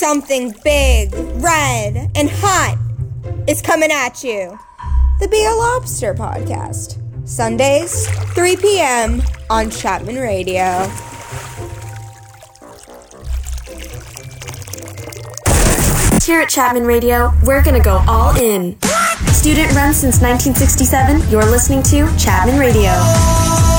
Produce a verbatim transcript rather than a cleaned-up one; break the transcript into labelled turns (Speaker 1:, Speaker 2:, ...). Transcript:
Speaker 1: something big, red, and hot is coming at you. The Be a Lobster Podcast. Sundays, three p.m. on Chapman Radio.
Speaker 2: Here at Chapman Radio, we're gonna go all in. Student run since nineteen sixty-seven, you're listening to Chapman Radio.